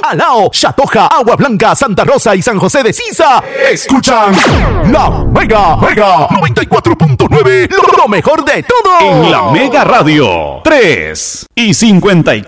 Alao, Chatoja, Agua Blanca, Santa Rosa y San José de Sisa. Escuchan La Mega 94.9, lo mejor de todo. En La Mega Radio, 3:54.